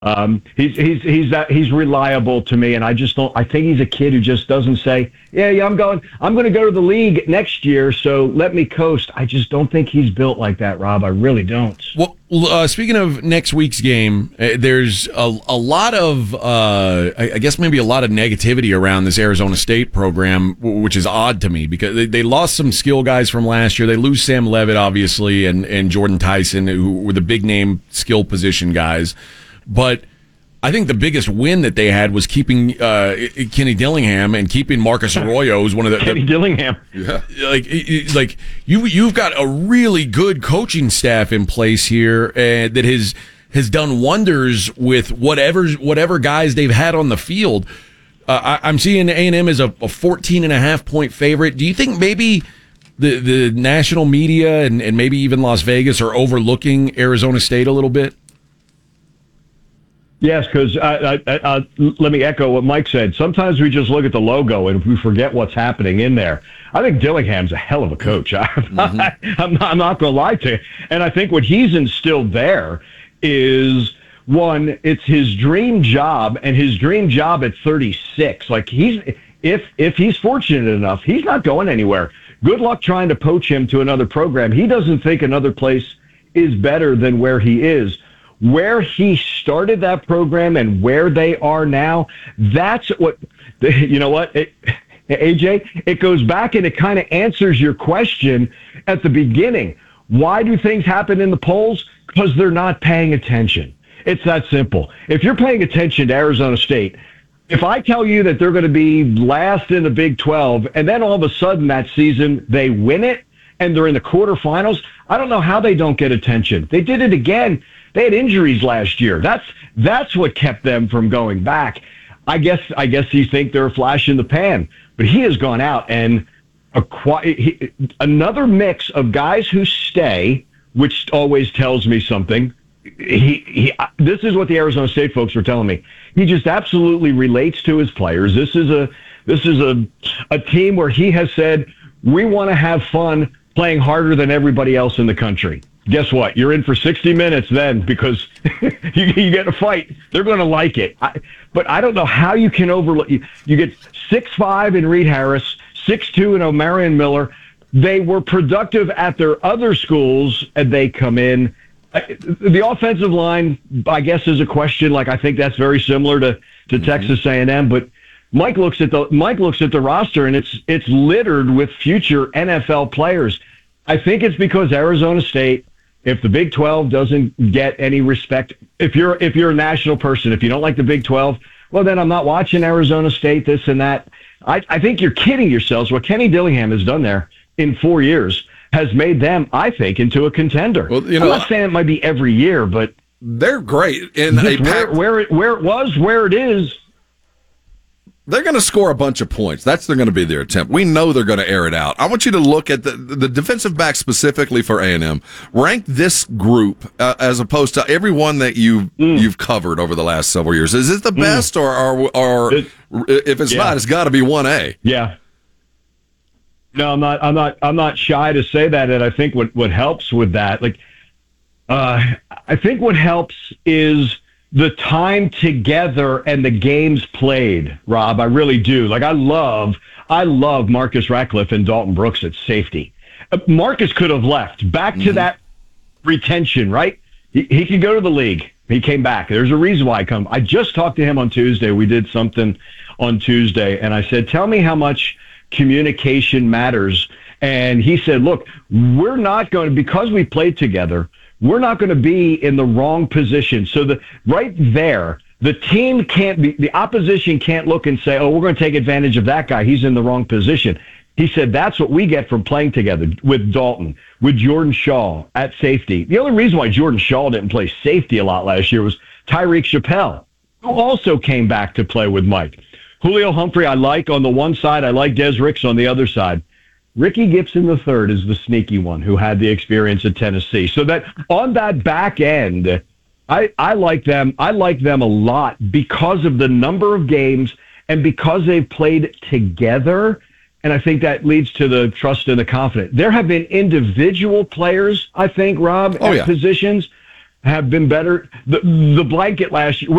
He's reliable to me, and I just don't. I think he's a kid who just doesn't say, "Yeah, I'm going to go to the league next year, so let me coast." I just don't think he's built like that, Rob. I really don't. Well, speaking of next week's game, there's a lot of, I guess maybe a lot of negativity around this Arizona State program, which is odd to me because they lost some skill guys from last year. They lose Sam Levitt, obviously, and Jordan Tyson, who were the big name skill position guys. But I think the biggest win that they had was keeping Kenny Dillingham and keeping Marcus Arroyo, who's one of the Kenny Dillingham. Yeah, like you've got a really good coaching staff in place here that has done wonders with whatever guys they've had on the field. I'm seeing A&M as a 14.5 point favorite. Do you think maybe the national media and maybe even Las Vegas are overlooking Arizona State a little bit? Yes, because let me echo what Mike said. Sometimes we just look at the logo and we forget what's happening in there. I think Dillingham's a hell of a coach. I'm not going to lie to you. And I think what he's instilled there is, one, it's his dream job, and his dream job at 36. Like, if he's fortunate enough, he's not going anywhere. Good luck trying to poach him to another program. He doesn't think another place is better than where he is. Where he started that program and where they are now, that's what, you know what, AJ, it goes back and it kind of answers your question at the beginning. Why do things happen in the polls? Because they're not paying attention. It's that simple. If you're paying attention to Arizona State, if I tell you that they're going to be last in the Big 12 and then all of a sudden that season they win it and they're in the quarterfinals, I don't know how they don't get attention. They did it again. They had injuries last year. That's what kept them from going back. I guess you think they're a flash in the pan, but he has gone out and another mix of guys who stay, which always tells me something. This is what the Arizona State folks were telling me. He just absolutely relates to his players. This is a team where he has said, we want to have fun playing harder than everybody else in the country. Guess what? You're in for 60 minutes then because you get a fight. They're going to like it. But I don't know how you can overlook. You get 6'5" in Reed Harris, 6'2" in Omarion Miller. They were productive at their other schools, and they come in. The offensive line, I guess, is a question. Like, I think that's very similar to Texas A&M. But Mike looks at the roster, and it's littered with future NFL players. I think it's because Arizona State, if the Big 12 doesn't get any respect, if you're a national person, if you don't like the Big 12, well, then I'm not watching Arizona State, this and that. I think you're kidding yourselves. What Kenny Dillingham has done there in 4 years has made them, I think, into a contender. Well, I'm not saying it might be every year, but they're great. In where it was, where it is. They're going to score a bunch of points. That's going to be their attempt. We know they're going to air it out. I want you to look at the defensive back specifically for A&M. Rank this group as opposed to everyone that you've covered over the last several years. Is it the best, or if it's not, it's got to be 1A? Yeah. No, I'm not shy to say that. And I think what helps with that, I think what helps is the time together and the games played, Rob. I really do. I love Marcus Ratcliffe and Dalton Brooks at safety. Marcus could have left. Back to that retention, right? He could go to the league. He came back. There's a reason why I just talked to him on Tuesday. We did something on Tuesday, and I said, tell me how much communication matters. And he said, look, we're not going to, because we played together, we're not going to be in the wrong position. So right there, the team the opposition can't look and say, oh, we're going to take advantage of that guy. He's in the wrong position. He said that's what we get from playing together with Dalton, with Jordan Shaw at safety. The only reason why Jordan Shaw didn't play safety a lot last year was Tyreek Chappelle, who also came back to play with Mike. Julio Humphrey, I like on the one side. I like Des Ricks on the other side. Ricky Gibson III is the sneaky one who had the experience at Tennessee. So that on that back end, I like them. I like them a lot because of the number of games and because they've played together. And I think that leads to the trust and the confidence. There have been individual players, I think, Rob, at positions have been better. The blanket last year.